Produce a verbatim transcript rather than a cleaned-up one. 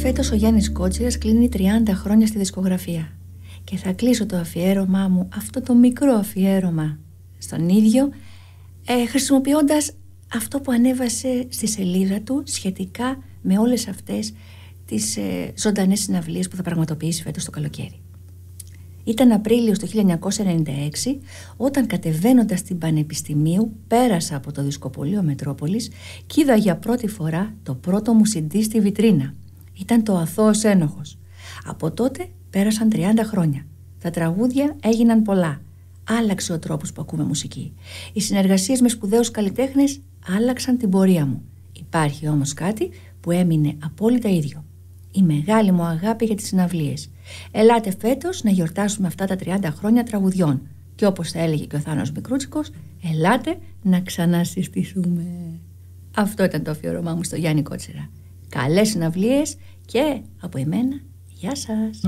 Φέτος ο Γιάννης Κότσιρας κλείνει τριάντα χρόνια στη δισκογραφία και θα κλείσω το αφιέρωμά μου, αυτό το μικρό αφιέρωμα στον ίδιο, ε, χρησιμοποιώντας αυτό που ανέβασε στη σελίδα του σχετικά με όλες αυτές τις ε, ζωντανές συναυλίες που θα πραγματοποιήσει φέτος το καλοκαίρι. Ήταν Απρίλιος του χίλια εννιακόσια ενενήντα έξι, όταν κατεβαίνοντας την Πανεπιστημίου πέρασα από το δισκοπωλείο Μετρόπολης και είδα για πρώτη φορά το πρώτο μου σι ντι στη βιτρίνα. Ήταν το Αθώος Ένοχος. Από τότε πέρασαν τριάντα χρόνια. Τα τραγούδια έγιναν πολλά. Άλλαξε ο τρόπος που ακούμε μουσική. Οι συνεργασίες με σπουδαίους καλλιτέχνες άλλαξαν την πορεία μου. Υπάρχει όμως κάτι που έμεινε απόλυτα ίδιο. Η μεγάλη μου αγάπη για τις συναυλίες. Ελάτε φέτος να γιορτάσουμε αυτά τα τριάντα χρόνια τραγουδιών. Και όπως θα έλεγε και ο Θάνος Μικρούτσικος, ελάτε να ξανασυστηθούμε. Αυτό ήταν το αφιερώμά μου στο Γιάννη Κότσιρα. Καλές συναυλίες και από εμένα, γεια σας.